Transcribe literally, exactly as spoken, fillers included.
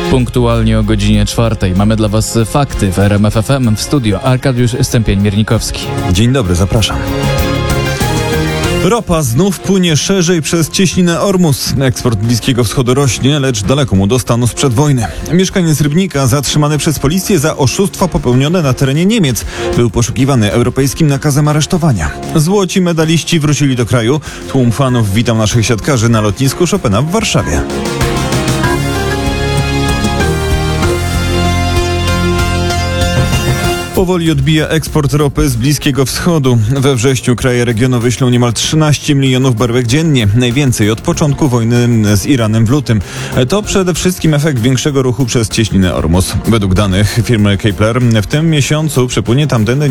Punktualnie o godzinie czwartej mamy dla Was fakty w R M F F M. W studio Arkadiusz Stępień-Miernikowski. Dzień dobry, zapraszam. Ropa znów płynie szerzej przez cieśninę Ormus. Eksport Bliskiego Wschodu rośnie, lecz daleko mu do stanu sprzed wojny. Mieszkaniec Rybnika zatrzymany przez policję za oszustwa popełnione na terenie Niemiec był poszukiwany europejskim nakazem aresztowania. Złoci medaliści wrócili do kraju. Tłum fanów witał naszych siatkarzy na lotnisku Chopina w Warszawie. Powoli odbija eksport ropy z Bliskiego Wschodu. We wrześniu kraje regionu wyślą niemal trzynaście milionów baryłek dziennie, najwięcej od początku wojny z Iranem w lutym. To przede wszystkim efekt większego ruchu przez cieśninę Ormus. Według danych firmy Kepler w tym miesiącu przepłynie tamtędy